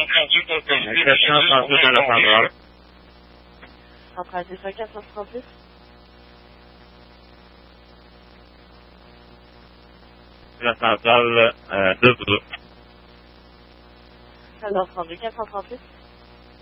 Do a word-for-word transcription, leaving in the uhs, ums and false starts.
quatre cent trente-huit dans la centrale. Centrale, c'est ça, quatre cent trente-huit? La centrale, euh, deux pour deux. Alors, trente-deux, quatre cent trente-huit?